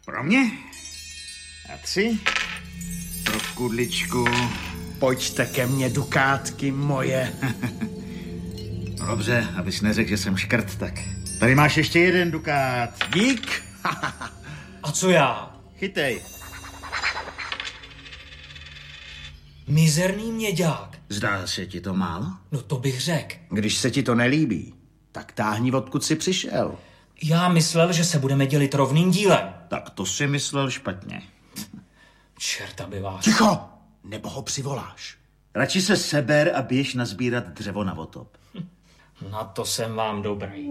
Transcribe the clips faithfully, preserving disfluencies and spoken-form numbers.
Pro mě. A tři. Pro kudličku. Pojďte ke mně, dukátky moje. No dobře, abys neřekl, že jsem škrt, tak tady máš ještě jeden dukát. Dík. A co já? Chytej. Mizerný měďák. Zdá se ti to málo? No to bych řekl. Když se ti to nelíbí, tak táhni, odkud jsi přišel. Já myslel, že se budeme dělit rovným dílem. Tak to si myslel špatně. Čerta by vás. Ticho, nebo ho přivoláš. Radši se seber a běž nazbírat dřevo na otop. Na to jsem vám dobrý.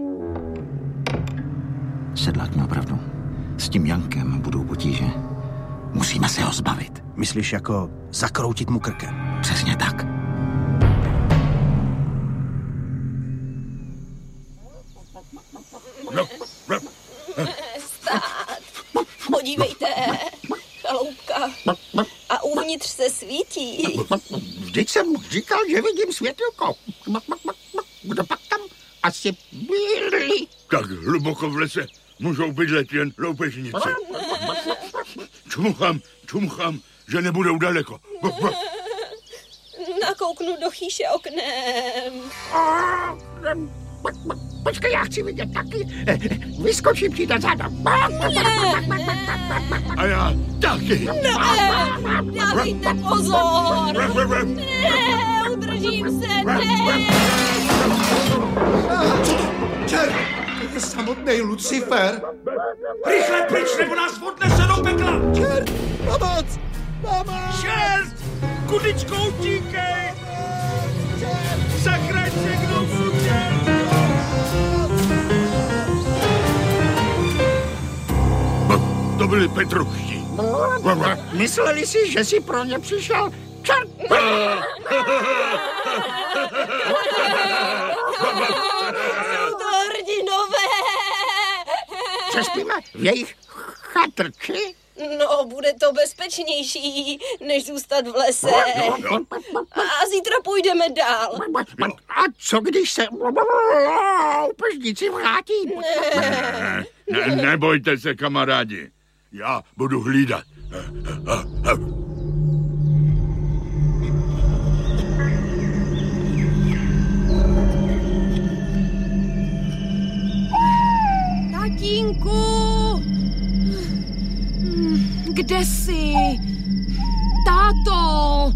Sedlák měl pravdu. S tím Jankem budou potíže. Musíme se ho zbavit. Myslíš jako zakroutit mu krkem? Přesně tak. Stát. Podívejte. Chaloupka. A uvnitř se svítí. Vždyť jsem říkal, že vidím světelko. Kdo pak tam asi byli? Tak hluboko v lese můžou bydlet jen loupežnice. Čmuchám, čmuchám, že nebudou daleko. Nakouknu do chýše oknem. Počkej, já chci vidět taky. Vyskočím ti do zadu. A já taky. Ne, dávejte pozor. Ne, udržím se, ne. Čert, to je samotný Lucifer. Rychle pryč, nebo nás odnese do pekla! Čert, pomoc, pomoc. Čert! Kudičko, utíkej! Zachraň se, kdo může! To byli Petruští. Mysleli si, že jsi pro ně přišel? Čert! Jsou to hrdinové. Přespíme v jejich chatrči? No, bude to bezpečnější, než zůstat v lese. A zítra půjdeme dál. A co když se loupežníci vrátí? Ne, ne, nebojte se, kamarádi. Já budu hlídat. Tatínku! Kde jsi? Táto!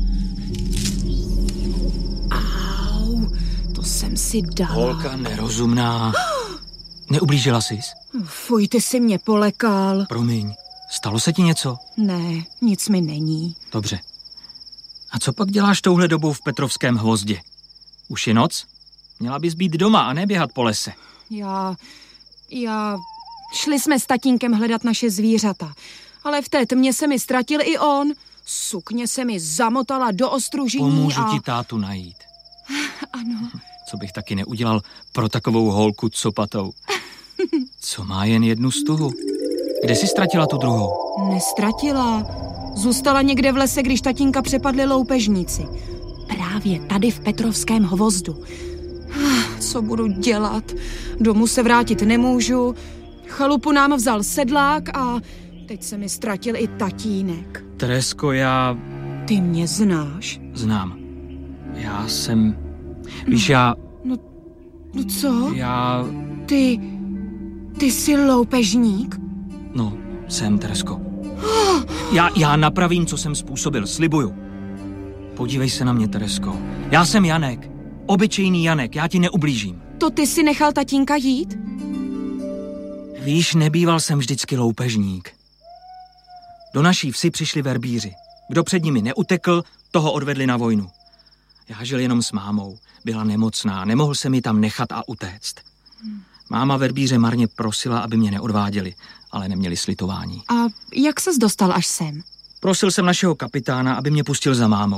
Au, to jsem si dala. Holka nerozumná. Neublížila sis? Fuj, ty jsi mě polekal. Promiň, stalo se ti něco? Ne, nic mi není. Dobře. A co pak děláš touhle dobou v Petrovském Hvozdě? Už je noc? Měla bys být doma a neběhat po lese. Já... já... Šli jsme s tatínkem hledat naše zvířata. Ale v té tmě se mi ztratil i on. Sukně se mi zamotala do ostružení. Pomůžu a... ti tátu najít. Ano. Co bych taky neudělal pro takovou holku copatou. Co má jen jednu stuhu? Kde jsi ztratila tu druhou? Nestratila. Zůstala někde v lese, když tatínka přepadli loupežníci. Právě tady v Petrovském Hvozdu. Co budu dělat? Domů se vrátit nemůžu. Chalupu nám vzal sedlák a teď se mi ztratil i tatínek. Teresko, já... Ty mě znáš? Znám. Já jsem... Víš, já... No, no co? Já... Ty... Ty jsi loupežník? No, jsem, Teresko. Já, já napravím, co jsem způsobil, slibuju. Podívej se na mě, Teresko. Já jsem Janek. Obyčejný Janek, já ti neublížím. To ty si nechal tatínka jít? Víš, nebýval jsem vždycky loupežník. Do naší vsi přišli verbíři. Kdo před nimi neutekl, toho odvedli na vojnu. Já žil jenom s mámou. Byla nemocná, nemohl se mi tam nechat a utéct. Máma verbíře marně prosila, aby mě neodváděli, ale neměli slitování. A jak ses dostal až sem? Prosil jsem našeho kapitána, aby mě pustil za mámou.